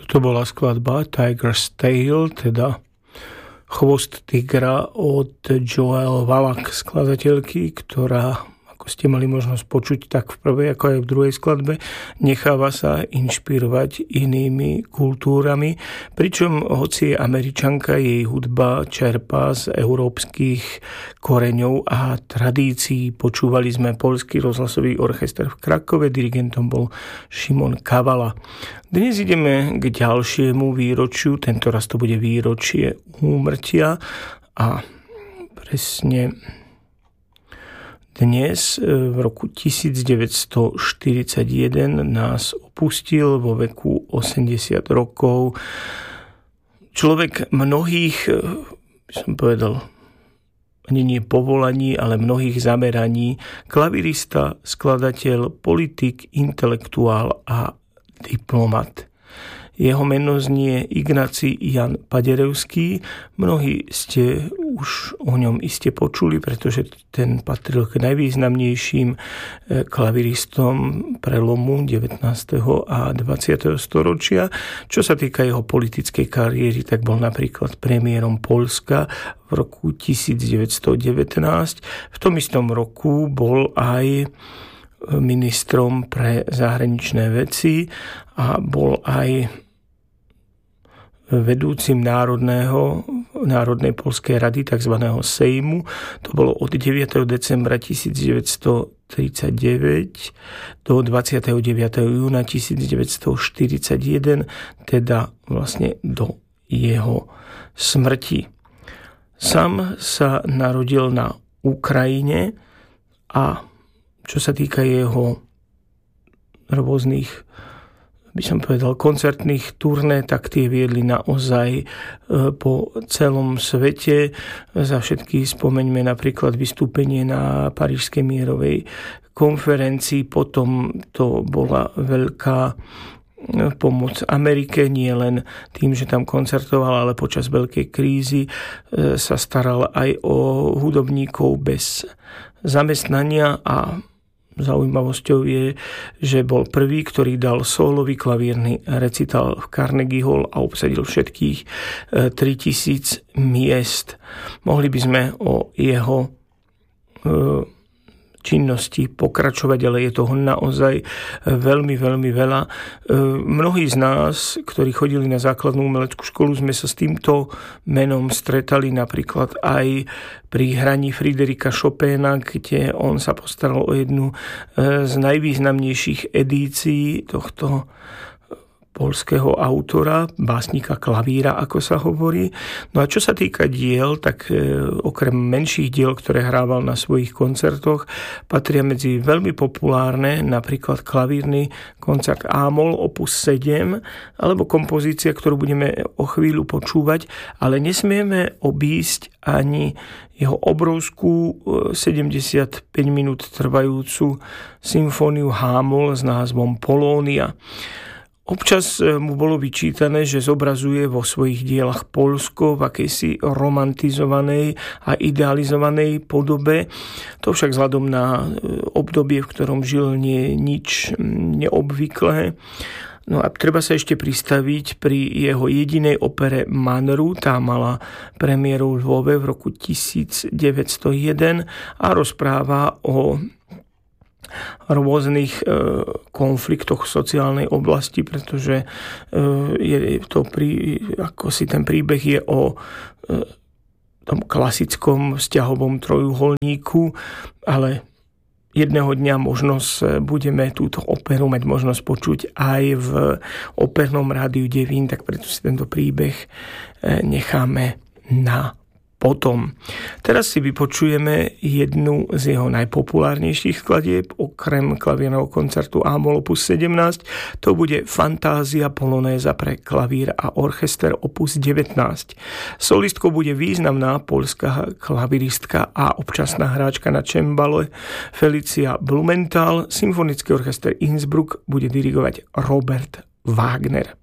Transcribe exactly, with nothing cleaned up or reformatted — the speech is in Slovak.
To bola skladba Tiger's Tail, teda Chvost tigra od Joelle Wallach, skladateľky, ktorá, ako ste mali možnosť počuť tak v prvej, ako aj v druhej skladbe, necháva sa inšpirovať inými kultúrami, pričom hoci je Američanka, jej hudba čerpá z európskych koreňov a tradícií. Počúvali sme Poľský rozhlasový orchester v Krakove, dirigentom bol Šimon Kavala. Dnes ideme k ďalšiemu výročiu, tento raz to bude výročie úmrtia a presne dnes v roku devätnásťstoštyridsaťjeden nás opustil vo veku osemdesiat rokov človek mnohých, by som povedal, ani nie povolaní, ale mnohých zameraní, klavirista, skladateľ, politik, intelektuál a diplomat. Jeho meno znie Ignacy Jan Paderewski. Mnohí ste už o ňom iste počuli, pretože ten patril k najvýznamnejším klaviristom prelomu devätnásteho a dvadsiateho storočia. Čo sa týka jeho politickej kariéry, tak bol napríklad premiérom Poľska v roku devätnásťstodevätnásť. V tom istom roku bol aj ministrom pre zahraničné veci a bol aj vedúcim národného, Národnej poľskej rady, tzv. Sejmu. To bolo od deviateho decembra devätnásťstotridsaťdeväť do dvadsiateho deviateho júna devätnásťstoštyridsaťjeden, teda vlastne do jeho smrti. Sám sa narodil na Ukrajine a čo sa týka jeho rôznych, by som povedal, koncertných turné, tak tie viedli naozaj po celom svete. Za všetky spomeňme napríklad vystúpenie na Parížskej mierovej konferencii, potom to bola veľká pomoc Amerike, nie len tým, že tam koncertoval, ale počas veľkej krízy sa staral aj o hudobníkov bez zamestnania a zaujímavosťou je, že bol prvý, ktorý dal sólový klavírny recital v Carnegie Hall a obsadil všetkých tritisíc miest. Mohli by sme o jeho činnosti pokračovať, ale je toho naozaj veľmi, veľmi veľa. Mnohí z nás, ktorí chodili na základnú umeleckú školu, sme sa s týmto menom stretali napríklad aj pri hraní Friderika Chopina, kde on sa postaral o jednu z najvýznamnejších edícií tohto poľského autora, básnika klavíra, ako sa hovorí. No a čo sa týka diel, tak e, okrem menších diel, ktoré hrával na svojich koncertoch, patria medzi veľmi populárne napríklad klavírny koncert Ámol opus sedem, alebo kompozícia, ktorú budeme o chvíľu počúvať, ale nesmieme obísť ani jeho obrovskú sedemdesiatpäť minút trvajúcu symfóniu Hámol s názvom Polónia. Občas mu bolo vyčítané, že zobrazuje vo svojich dielach Poľsko v akejsi romantizovanej a idealizovanej podobe. To však vzhľadom na obdobie, v ktorom žil, nie je nič neobvyklé. No a treba sa ešte pristaviť pri jeho jedinej opere Manru. Tá mala premiéru v Lvove v roku devätnásťstojeden a rozpráva o rôznych e, konfliktoch v sociálnej oblasti, pretože e, je to prí, ako si ten príbeh je o e, tom klasickom vzťahovom trojuholníku, ale jedného dňa možno budeme túto operu mať možnosť počuť aj v opernom rádiu Devín, tak preto si tento príbeh e, necháme na potom. Teraz si vypočujeme jednu z jeho najpopulárnejších skladieb, okrem klavírneho koncertu Ámol opus sedemnásť. To bude Fantázia polonéza pre klavír a orchester opus devätnásť. Solistkou bude významná poľská klaviristka a občasná hráčka na čembale Felicia Blumenthal. Symfonický orchester Innsbruck bude dirigovať Robert Wagner.